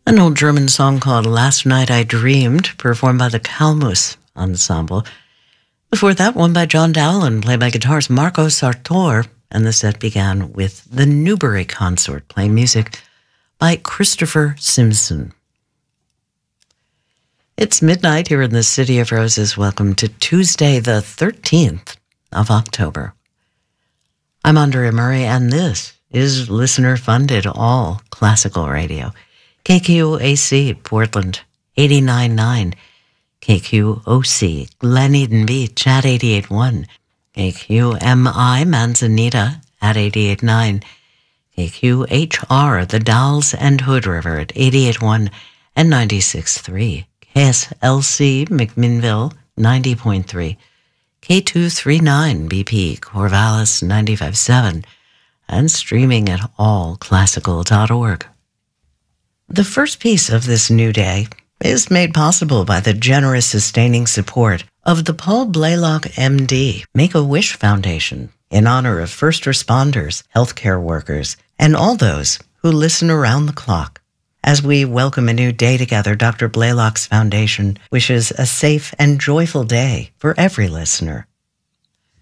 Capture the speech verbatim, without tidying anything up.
An old German song called Last Night I Dreamed, performed by the Kalmus Ensemble. Before that, one by John Dowland, played by guitarist Marco Sartor, and the set began with the Newbury Consort, playing music by Christopher Simpson. It's midnight here in the City of Roses. Welcome to Tuesday, the thirteenth of October. I'm Andrea Murray, and this is listener-funded all classical radio. K Q A C, Portland, eighty-nine point nine. K Q O C, Glen Eden Beach at eighty-eight point one. K Q M I, Manzanita at eighty-eight point nine. K Q H R, The Dalles and Hood River at eighty-eight point one and ninety-six point three. K S L C, McMinnville, ninety point three. K two thirty-nine B P, Corvallis, ninety-five point seven. And streaming at all classical dot org. The first piece of this new day is made possible by the generous sustaining support of the Paul Blaylock, M D, Make-A-Wish Foundation in honor of first responders, healthcare workers, and all those who listen around the clock. As we welcome a new day together, Doctor Blaylock's Foundation wishes a safe and joyful day for every listener.